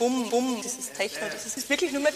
Bumm, Bumm, dieses Techno, das ist wirklich nur mehr